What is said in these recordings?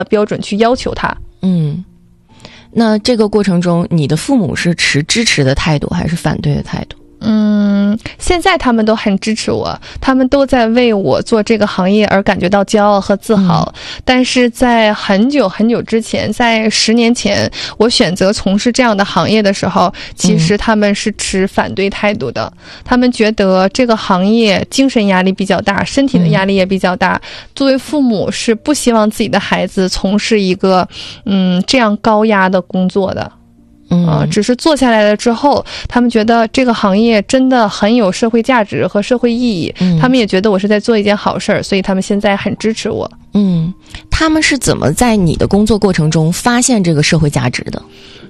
标准去要求他。 那这个过程中，你的父母是持支持的态度还是反对的态度？ 现在他们都很支持我，他们都在为我做这个行业而感觉到骄傲和自豪。但是在很久很久之前，在10年前，我选择从事这样的行业的时候，其实他们是持反对态度的。他们觉得这个行业精神压力比较大，身体的压力也比较大。作为父母是不希望自己的孩子从事一个这样高压的工作的。只是做下来了之后，他们觉得这个行业真的很有社会价值和社会意义，他们也觉得我是在做一件好事儿，所以他们现在很支持我。 他们是怎么在你的工作过程中发现这个社会价值的？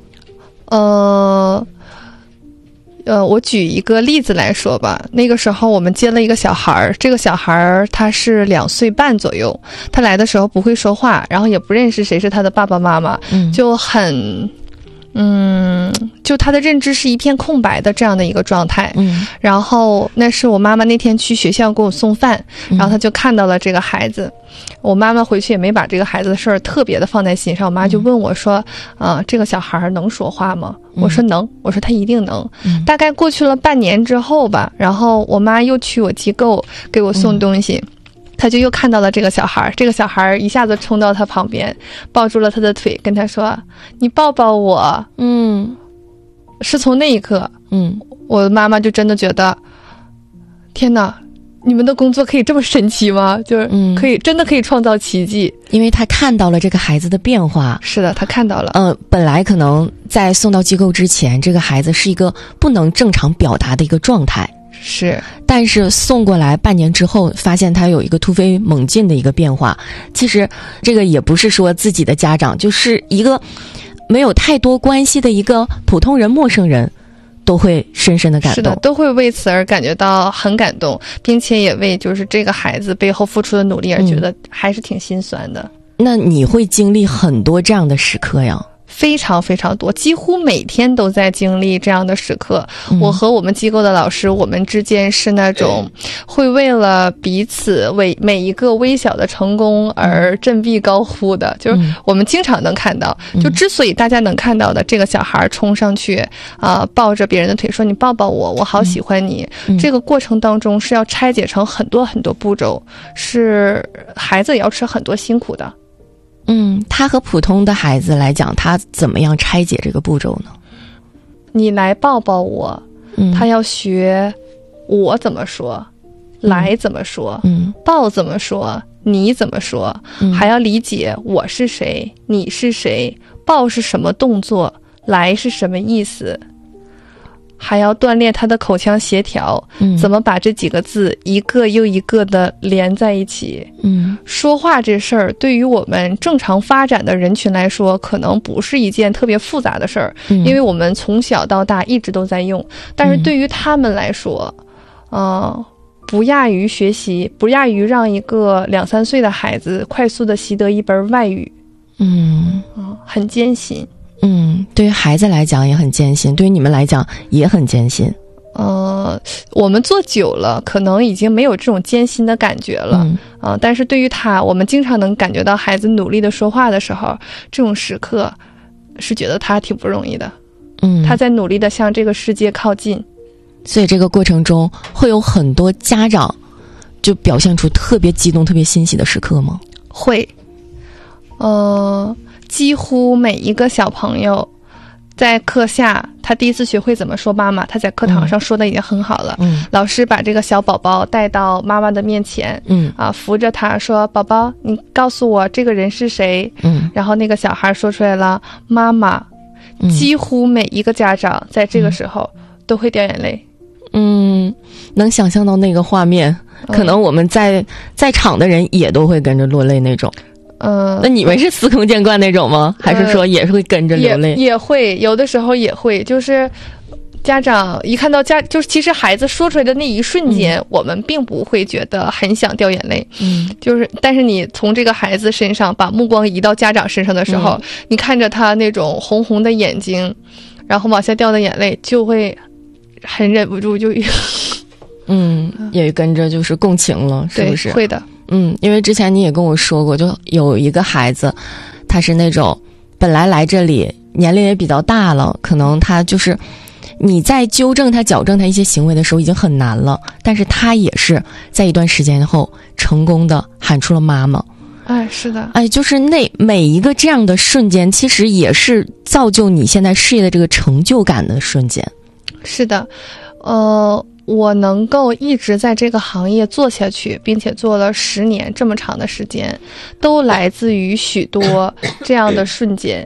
我举一个例子来说吧。那个时候我们接了一个小孩，这个小孩他是2岁半左右，他来的时候不会说话，然后也不认识谁是他的爸爸妈妈，就很就他的认知是一片空白的这样的一个状态。然后那是我妈妈那天去学校给我送饭，然后他就看到了这个孩子。我妈妈回去也没把这个孩子的事儿特别的放在心上，我妈就问我说这个小孩能说话吗？我说能，我说他一定能。大概过去了半年之后吧，然后我妈又去我机构给我送东西，他就又看到了这个小孩，这个小孩一下子冲到他旁边，抱住了他的腿，跟他说：“你抱抱我。”是从那一刻，我妈妈就真的觉得，天哪，你们的工作可以这么神奇吗？就是可以，真的可以创造奇迹。 因为他看到了这个孩子的变化。 是的，他看到了。 本来可能在送到机构之前，这个孩子是一个不能正常表达的一个状态。 是， 但是送过来半年之后，发现他有一个突飞猛进的一个变化。其实这个也不是说自己的家长，就是一个没有太多关系的一个普通人、陌生人，都会深深的感动。 是的，都会为此而感觉到很感动，并且也为就是这个孩子背后付出的努力而觉得还是挺心酸的。 那你会经历很多这样的时刻呀？ 非常非常多，几乎每天都在经历这样的时刻。我和我们机构的老师，我们之间是那种会为了彼此为每一个微小的成功而振臂高呼的，就是我们经常能看到。就之所以大家能看到的，这个小孩冲上去抱着别人的腿说：“你抱抱我，我好喜欢你。”这个过程当中是要拆解成很多很多步骤，是孩子也要吃很多辛苦的。 他和普通的孩子来讲，他怎么样拆解这个步骤呢？ 你来抱抱我，他要学我怎么说，来怎么说，抱怎么说，你怎么说，还要理解我是谁，你是谁，抱是什么动作，来是什么意思，还要锻炼他的口腔协调，怎么把这几个字一个又一个的连在一起。说话这事儿对于我们正常发展的人群来说，可能不是一件特别复杂的事儿，因为我们从小到大一直都在用。但是对于他们来说，不亚于学习，不亚于让一个2、3岁的孩子快速的习得一本外语。很艰辛。 对于孩子来讲也很艰辛，对于你们来讲也很艰辛。 我们做久了，可能已经没有这种艰辛的感觉了。但是对于他，我们经常能感觉到孩子努力的说话的时候，这种时刻是觉得他挺不容易的。他在努力的向这个世界靠近。 所以这个过程中会有很多家长就表现出特别激动、特别欣喜的时刻吗？ 会。几乎每一个小朋友在课下，他第一次学会怎么说妈妈，他在课堂上说的已经很好了。老师把这个小宝宝带到妈妈的面前，扶着他说：“宝宝，你告诉我这个人是谁？”然后那个小孩说出来了：“妈妈。”几乎每一个家长在这个时候都会掉眼泪。 能想象到那个画面，可能我们在场的人也都会跟着落泪那种。那你们是司空见惯那种吗？还是说也是会跟着流泪？ 也会，有的时候也会，就是家长一看到就是其实孩子说出来的那一瞬间，我们并不会觉得很想掉眼泪。但是你从这个孩子身上把目光移到家长身上的时候，你看着他那种红红的眼睛，然后往下掉的眼泪，就会很忍不住就也跟着就是共情了，是不是？ 对，会的。 因为之前你也跟我说过，就有一个孩子，他是那种本来来这里年龄也比较大了，可能他就是你在纠正他、矫正他一些行为的时候已经很难了，但是他也是在一段时间后成功的喊出了妈妈。 哎，是的， 就是那每一个这样的瞬间，其实也是造就你现在事业的这个成就感的瞬间。 是的，我能够一直在这个行业做下去，并且做了10年这么长的时间，都来自于许多这样的瞬间。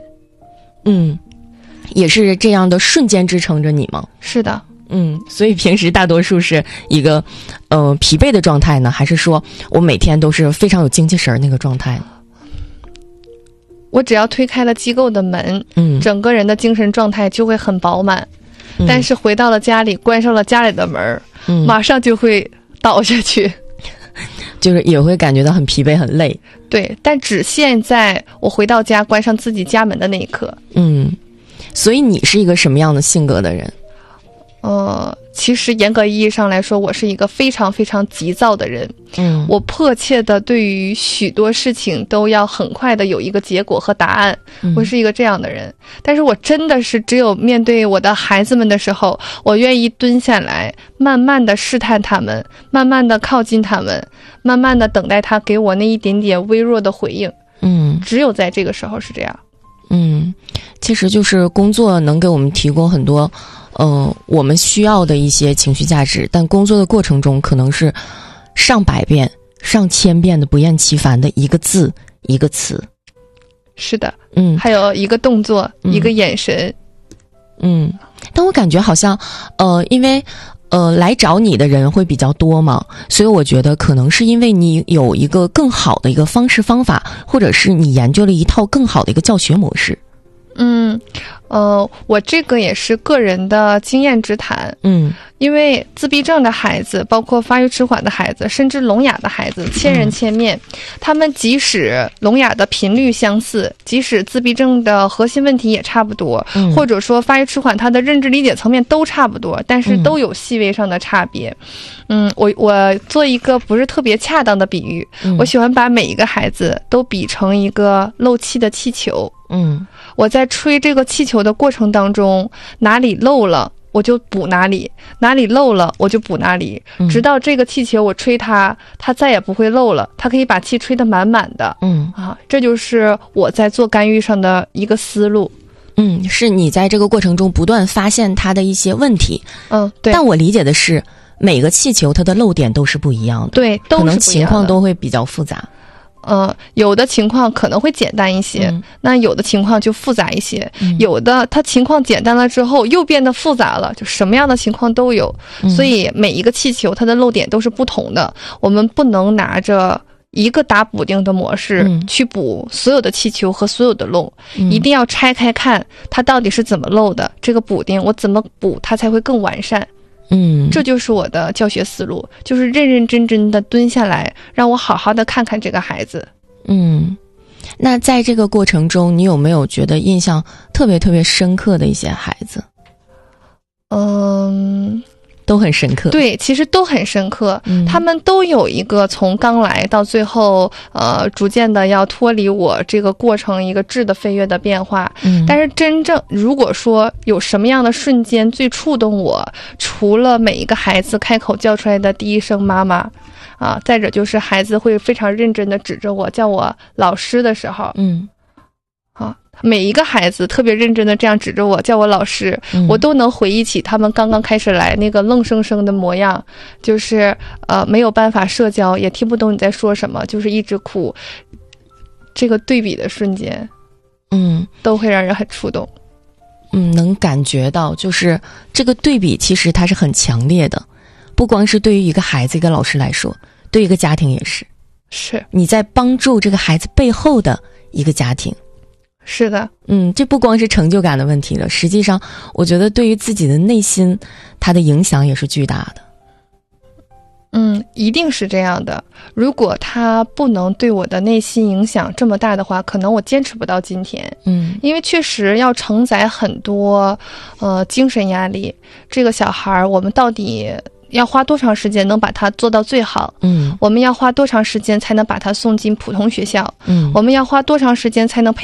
也是这样的瞬间支撑着你吗？ 是的。 所以平时大多数是一个疲惫的状态呢，还是说我每天都是非常有精气神那个状态呢？ 我只要推开了机构的门，整个人的精神状态就会很饱满。但是回到了家里，关上了家里的门，马上就会倒下去， 就是也会感觉到很疲惫很累。 对，但只限在我回到家关上自己家门的那一刻。 所以你是一个什么样的性格的人？ 其实严格意义上来说，我是一个非常非常急躁的人。我迫切的对于许多事情都要很快的有一个结果和答案。我是一个这样的人。但是我真的是只有面对我的孩子们的时候，我愿意蹲下来，慢慢的试探他们，慢慢的靠近他们，慢慢的等待他给我那一点点微弱的回应。只有在这个时候是这样。 其实就是工作能给我们提供很多我们需要的一些情绪价值，但工作的过程中可能是上百遍、上千遍的不厌其烦的一个字一个词。 是的，还有一个动作，一个眼神。 但我感觉好像因为来找你的人会比较多嘛，所以我觉得可能是因为你有一个更好的一个方式方法，或者是你研究了一套更好的一个教学模式。 我这个也是个人的经验之谈。因为自闭症的孩子，包括发育迟缓的孩子，甚至聋哑的孩子，千人千面，他们即使聋哑的频率相似，即使自闭症的核心问题也差不多，或者说发育迟缓他的认知理解层面都差不多，但是都有细微上的差别。我做一个不是特别恰当的比喻，我喜欢把每一个孩子都比成一个漏气的气球。我在吹这个气球的过程当中，哪里漏了我就补哪里，哪里漏了我就补哪里，直到这个气球我吹它再也不会漏了，它可以把气吹得满满的。这就是我在做干预上的一个思路。 是你在这个过程中不断发现它的一些问题。 对。 但我理解的是，每个气球它的漏点都是不一样的。 对，都是不一样的， 可能情况都会比较复杂。 有的情况可能会简单一些，那有的情况就复杂一些，有的它情况简单了之后又变得复杂了，就什么样的情况都有。所以每一个气球它的漏点都是不同的，我们不能拿着一个打补丁的模式去补所有的气球和所有的漏，一定要拆开看它到底是怎么漏的，这个补丁我怎么补它才会更完善。这就是我的教学思路，就是认认真真的蹲下来，让我好好的看看这个孩子。 那在这个过程中，你有没有觉得印象特别特别深刻的一些孩子？都很深刻。 对，其实都很深刻。他们都有一个从刚来到最后逐渐的要脱离我这个过程一个质的飞跃的变化。但是真正如果说有什么样的瞬间最触动我，除了每一个孩子开口叫出来的第一声妈妈再者就是孩子会非常认真的指着我叫我老师的时候。每一个孩子特别认真的这样指着我叫我老师，我都能回忆起他们刚刚开始来那个愣生生的模样，就是没有办法社交，也听不懂你在说什么，就是一直哭。这个对比的瞬间都会让人很触动。 能感觉到就是这个对比其实它是很强烈的，不光是对于一个孩子一个老师来说，对于一个家庭也是你在帮助这个孩子背后的一个家庭。 是的。 这不光是成就感的问题了，实际上我觉得对于自己的内心它的影响也是巨大的。 一定是这样的。如果它不能对我的内心影响这么大的话，可能我坚持不到今天。因为确实要承载很多精神压力。这个小孩我们到底要花多长时间能把它做到最好？我们要花多长时间才能把它送进普通学校？我们要花多长时间才能培